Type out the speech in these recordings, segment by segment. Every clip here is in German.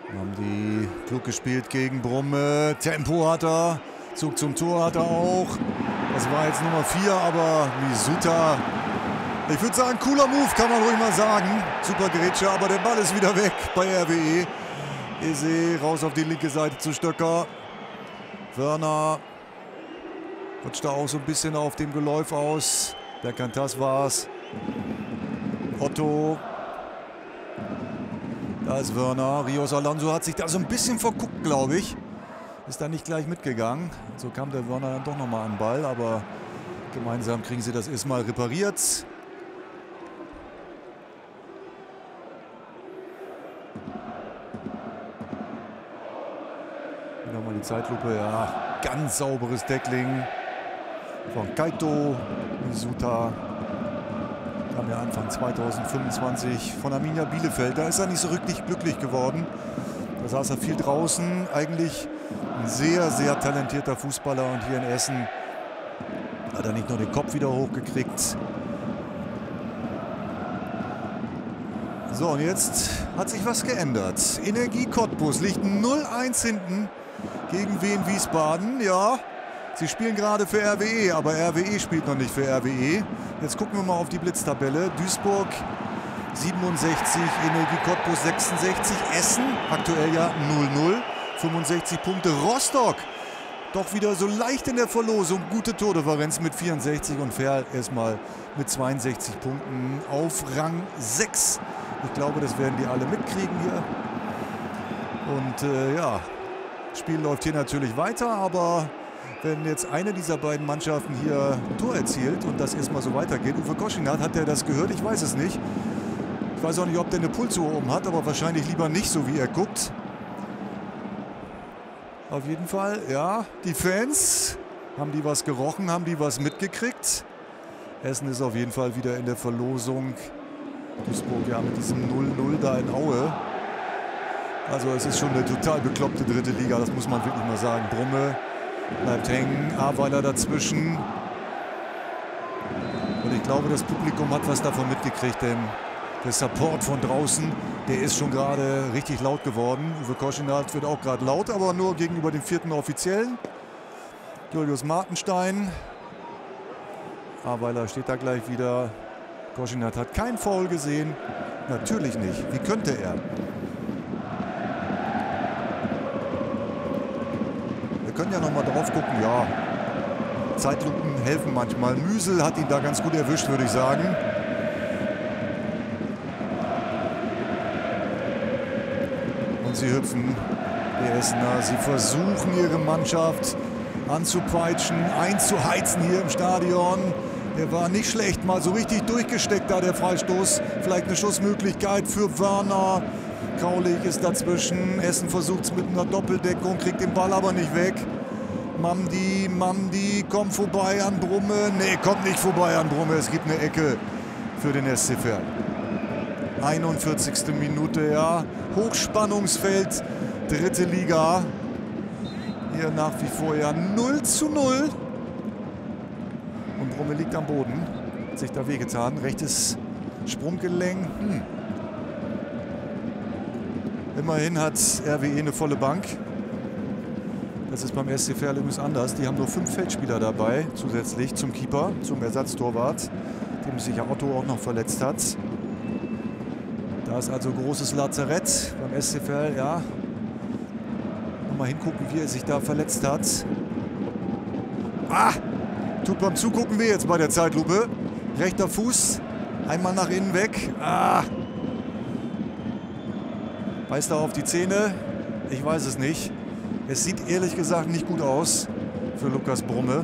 Haben die klug gespielt gegen Brumme. Tempo hat er. Zug zum Tor hat er auch. Das war jetzt Nummer 4, aber Misuta. Ich würde sagen, cooler Move, kann man ruhig mal sagen. Super Grätsche, aber der Ball ist wieder weg bei RWE. Eze raus auf die linke Seite zu Stöcker. Wörner rutscht da auch so ein bisschen auf dem Geläuf aus. Der Kantas war's. Otto. Da ist Wörner. Rios Alonso hat sich da so ein bisschen verguckt, glaube ich. Ist da nicht gleich mitgegangen. So kam der Wörner dann doch nochmal an den Ball. Aber gemeinsam kriegen sie das erstmal repariert. Nochmal die Zeitlupe. Ja, ganz sauberes Tackling von Kaito. Misuta kam ja Anfang 2025 von Arminia Bielefeld. Da ist er nicht so richtig glücklich geworden. Da saß er viel draußen. Eigentlich ein sehr, sehr talentierter Fußballer. Und hier in Essen hat er nicht nur den Kopf wieder hochgekriegt. So, und jetzt hat sich was geändert. Energie Cottbus liegt 0-1 hinten gegen Wien Wiesbaden. Ja, sie spielen gerade für RWE, aber RWE spielt noch nicht für RWE. Jetzt gucken wir mal auf die Blitztabelle. Duisburg 67, Energie Cottbus 66, Essen aktuell ja 0-0, 65 Punkte. Rostock doch wieder so leicht in der Verlosung, gute Tordifferenz mit 64 und Ferl erstmal mit 62 Punkten auf Rang 6. Ich glaube, das werden die alle mitkriegen hier. Und ja, das Spiel läuft hier natürlich weiter, aber wenn jetzt eine dieser beiden Mannschaften hier ein Tor erzielt und das erstmal so weitergeht, Uwe Koschinat, hat der das gehört? Ich weiß es nicht. Ich weiß auch nicht, ob der eine Pulsuhr oben hat, aber wahrscheinlich lieber nicht, so wie er guckt. Auf jeden Fall, ja, die Fans, haben die was gerochen, haben die was mitgekriegt. Essen ist auf jeden Fall wieder in der Verlosung. Duisburg ja mit diesem 0-0 da in Aue. Also es ist schon eine total bekloppte dritte Liga, das muss man wirklich mal sagen. Brumme bleibt hängen, Aweiler dazwischen. Und ich glaube, das Publikum hat was davon mitgekriegt, denn der Support von draußen, der ist schon gerade richtig laut geworden. Uwe Koschinat wird auch gerade laut, aber nur gegenüber dem 4. Offiziellen. Julius Martenstein. Aweiler steht da gleich wieder. Koschinat hat kein Foul gesehen. Natürlich nicht. Wie könnte er? Wir können ja noch mal drauf gucken. Ja, Zeitlupen helfen manchmal. Müsel hat ihn da ganz gut erwischt, würde ich sagen. Und sie hüpfen, die Essener. Sie versuchen, ihre Mannschaft anzupeitschen, einzuheizen hier im Stadion. Der war nicht schlecht, mal so richtig durchgesteckt da, der Freistoß. Vielleicht eine Schussmöglichkeit für Wörner. Kraulich ist dazwischen. Essen versucht es mit einer Doppeldeckung, kriegt den Ball aber nicht weg. Mamdi kommt vorbei an Brumme. Nee, kommt nicht vorbei an Brumme. Es gibt eine Ecke für den SC Verl. 41. Minute, ja. Hochspannungsfeld, dritte Liga. Hier nach wie vor ja 0:0. Und Brumme liegt am Boden. Hat sich da wehgetan. Rechtes Sprunggelenk. Immerhin hat RWE eine volle Bank. Das ist beim SC Verl übrigens anders. Die haben nur 5 Feldspieler dabei, zusätzlich zum Keeper, zum Ersatztorwart, dem sich ja Otto auch noch verletzt hat. Da ist also großes Lazarett beim SC Verl, ja. Mal hingucken, wie er sich da verletzt hat. Tut beim Zugucken weh jetzt bei der Zeitlupe. Rechter Fuß, einmal nach innen weg. Beißt er auf die Zähne? Ich weiß es nicht. Es sieht ehrlich gesagt nicht gut aus für Lukas Brumme.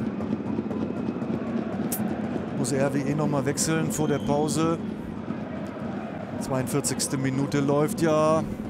Muss RWE noch mal wechseln vor der Pause. 42. Minute läuft ja.